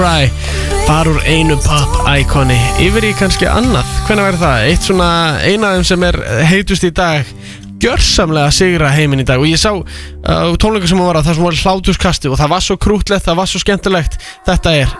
Far úr einu pop-íkoni yfir í kannski annað. Hvenær verður það? Eina af þeim sem er heitust í dag gjörsamlega sigra heiminn í dag. Og ég sá tónleika sem var að það sem var hláturskasti og það var svo krútlegt, það var svo skemmtilegt. Þetta er